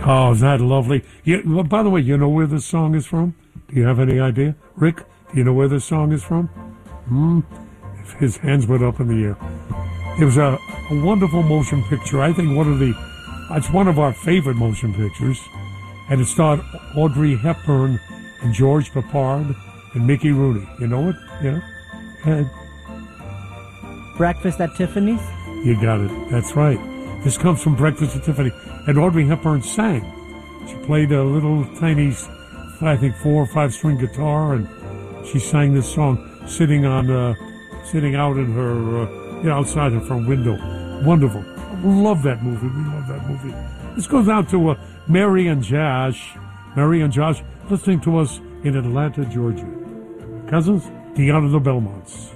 Oh, is that lovely? Well, by the way, you know where this song is from? Do you have any idea? Rick, do you know where this song is from? His hands went up in the air. It was a wonderful motion picture. I think it's one of our favorite motion pictures. And it starred Audrey Hepburn and George Peppard and Mickey Rooney. You know it? Yeah? And Breakfast at Tiffany's? you got it. That's right. This comes from Breakfast at Tiffany. And Audrey Hepburn sang. She played a little tiny, I think, 4 or 5 string guitar, and she sang this song sitting out in her, outside her front window. Wonderful. Love that movie. We love that movie. This goes out to Mary and Josh. Mary and Josh listening to us in Atlanta, Georgia. Cousins, the Out of the Belmonts.